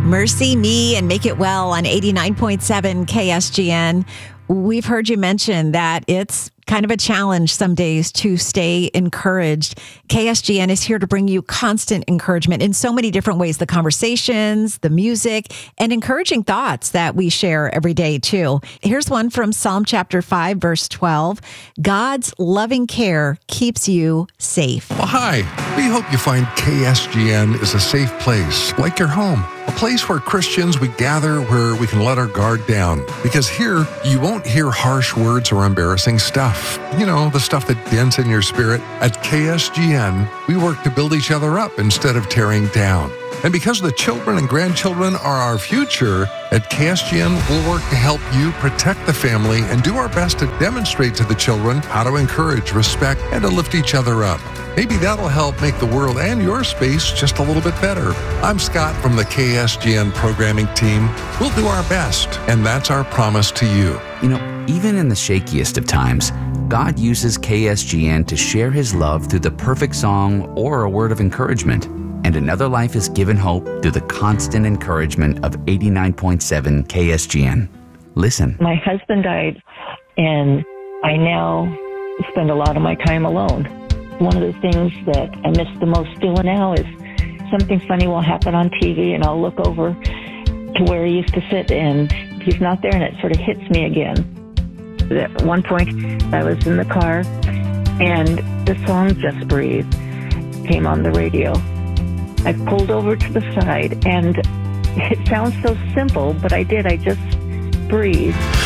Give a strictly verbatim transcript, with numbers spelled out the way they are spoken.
Mercy Me and Make It Well on eighty-nine point seven K S G N. We've heard you mention that it's kind of a challenge some days to stay encouraged. K S G N is here to bring you constant encouragement in so many different ways. The conversations, the music, and encouraging thoughts that we share every day too. Here's one from Psalm chapter five, verse twelve. God's loving care keeps you safe. Well, hi. We hope you find K S G N is a safe place, like your home. A place where Christians, we gather where we can let our guard down. Because here, you won't hear harsh words or embarrassing stuff. You know, the stuff that dents in your spirit. At K S G N, we work to build each other up instead of tearing down. And because the children and grandchildren are our future, at K S G N, we'll work to help you protect the family and do our best to demonstrate to the children how to encourage, respect, and to lift each other up. Maybe that'll help make the world and your space just a little bit better. I'm Scott from the K S G N programming team. We'll do our best, and that's our promise to you. You know, even in the shakiest of times, God uses K S G N to share His love through the perfect song or a word of encouragement. And another life is given hope through the constant encouragement of eighty-nine point seven K S G N. Listen. My husband died, and I now spend a lot of my time alone. One of the things that I miss the most doing now is something funny will happen on T V, and I'll look over to where he used to sit, and he's not there, and it sort of hits me again. At one point, I was in the car, and the song Just Breathe came on the radio. I pulled over to the side, and it sounds so simple, but I did. I just breathed.